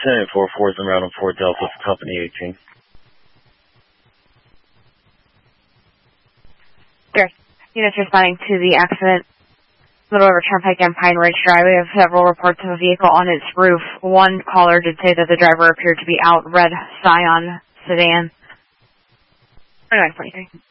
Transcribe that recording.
10-4 is en route on 4 Delta for Company 18. Great. Units responding to the accident. Little River Turnpike and Pine Ridge Drive. We have several reports of a vehicle on its roof. One caller did say that the driver appeared to be out. Red Scion sedan. 2943.